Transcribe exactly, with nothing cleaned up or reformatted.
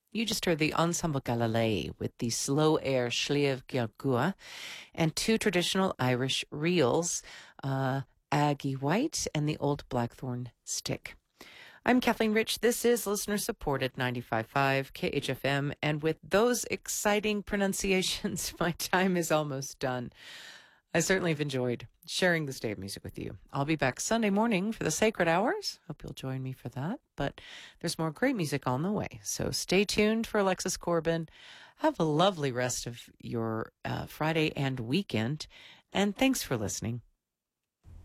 You just heard the Ensemble Galilei with the slow air Sliabh Gealgua and two traditional Irish reels, uh, Aggie White and the Old Blackthorn Stick. I'm Kathleen Rich. This is listener-supported ninety-five point five K H F M, and with those exciting pronunciations, my time is almost done. I certainly have enjoyed sharing this day of music with you. I'll be back Sunday morning for the Sacred Hours. Hope you'll join me for that. But there's more great music on the way. So stay tuned for Alexis Corbin. Have a lovely rest of your uh, Friday and weekend. And thanks for listening.